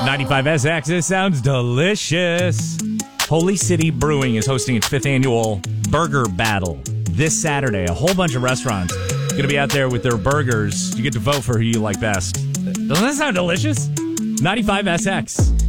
95SX, this sounds delicious. Holy City Brewing is hosting its 5th annual Burger Battle this Saturday. A whole bunch of restaurants going to be out there with their burgers. You get to vote for who you like best. Doesn't that sound delicious? 95SX.